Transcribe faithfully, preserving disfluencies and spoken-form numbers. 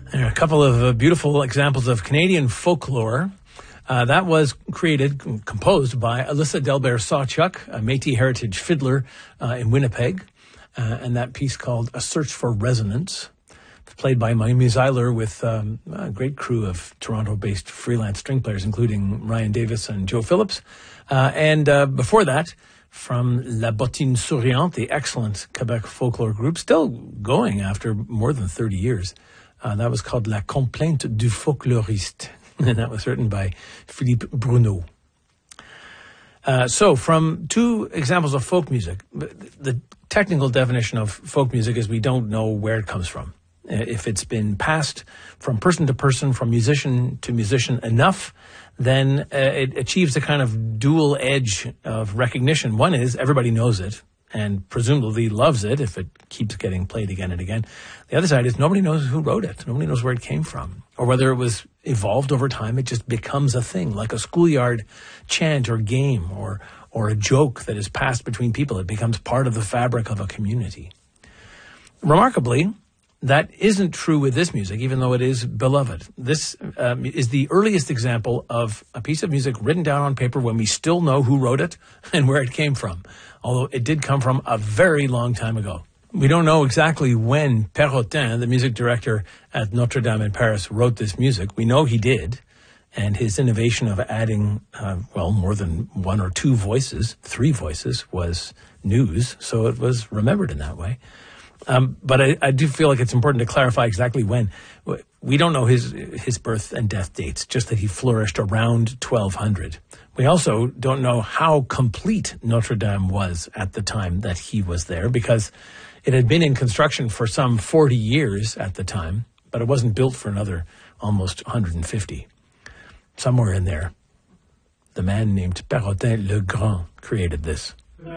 There are a couple of uh, beautiful examples of Canadian folklore. Uh, that was created, c- composed by Alyssa Delbert-Sawchuk, a Métis heritage fiddler uh, in Winnipeg. Uh, and that piece called A Search for Resonance, played by Miami Zeiler with um, a great crew of Toronto-based freelance string players, including Ryan Davis and Joe Phillips. Uh, and uh, before that, from La Bottine Souriante, the excellent Quebec folklore group, still going after more than thirty years. Uh, that was called La Complainte du Folkloriste, and that was written by Philippe Bruneau. Uh, so, from two examples of folk music, the technical definition of folk music is we don't know where it comes from. If it's been passed from person to person, from musician to musician enough, then uh, it achieves a kind of dual edge of recognition. One is everybody knows it and presumably loves it if it keeps getting played again and again. The other side is nobody knows who wrote it. Nobody knows where it came from or whether it was evolved over time. It just becomes a thing, like a schoolyard chant or game or, or a joke that is passed between people. It becomes part of the fabric of a community. Remarkably, that isn't true with this music, even though it is beloved. This um, is the earliest example of a piece of music written down on paper when we still know who wrote it and where it came from, although it did come from a very long time ago. We don't know exactly when Perrotin, the music director at Notre Dame in Paris, wrote this music. We know he did, and his innovation of adding, uh, well, more than one or two voices, three voices, was news, so it was remembered in that way. Um, but I, I do feel like it's important to clarify exactly when. We don't know his his birth and death dates, just that he flourished around twelve hundred. We also don't know how complete Notre Dame was at the time that he was there, because it had been in construction for some forty years at the time, but it wasn't built for another almost one hundred fifty. Somewhere in there, the man named Perrotin le Grand created this.